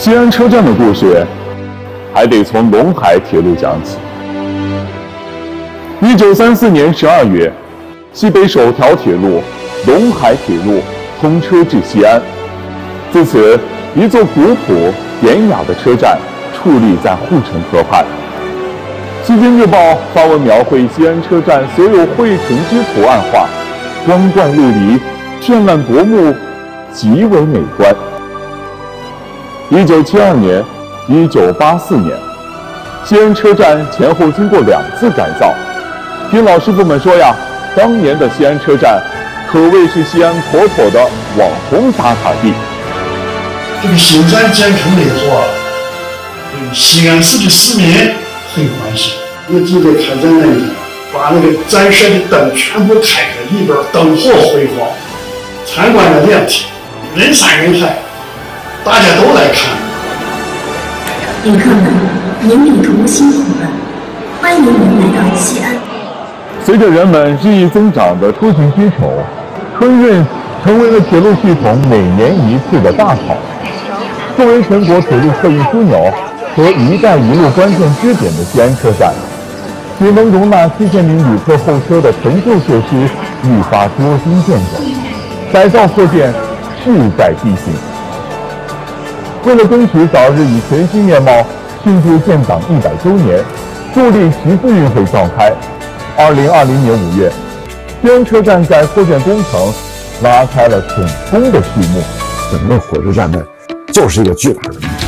西安车站的故事，还得从陇海铁路讲起。1934年12月，西北首条铁路陇海铁路通车至西安，自此，一座古朴典雅的车站矗立在护城河畔。《西京日报》发文描绘西安车站所有绘成之图案画，光怪陆离，绚烂夺目，极为美观。1972年、1984年，西安车站前后经过2次改造。听老师傅们说呀，当年的西安车站可谓是西安妥妥的网红打卡地。 这个新站建成了以后啊，对西安市的市民很欢喜。我记得开展那一天，把那个展示的灯全部开开，里边灯火辉煌，参观了2天，人山人海，大家都来看。 旅客们，您旅途辛苦了，欢迎您来到西安。 随着人们日益增长的出行需求，春运成为了铁路系统每年一次的大考。作为全国铁路客运枢纽和“一带一路”关键支点的西安车站，只能容纳7000名旅客候车的陈旧设施愈发捉襟见肘，改造扩建势在必行。为了争取早日以全新面貌庆祝建党100周年，助力10次运会召开。2020年5月，西安车站在扩建工程拉开了竣工的序幕。 整个火车站呢，就是一个巨大的